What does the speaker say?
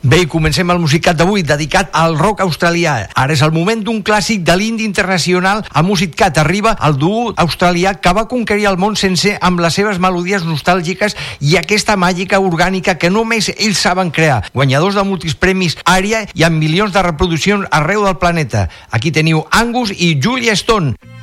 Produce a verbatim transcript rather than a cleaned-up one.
Bé, comencem el musicat d'avui, dedicat al rock australià. Ara és el moment d'un clàssic de l'indie internacional. A Musiccat arriba el duo australià que va conquerir el món sencer amb les seves melodies nostàlgiques i aquesta màgica orgànica que només ells saben crear. Guanyadors de múltiples premis ARIA i amb milions de reproduccions arreu del planeta. Aquí teniu Angus i Julia Stone.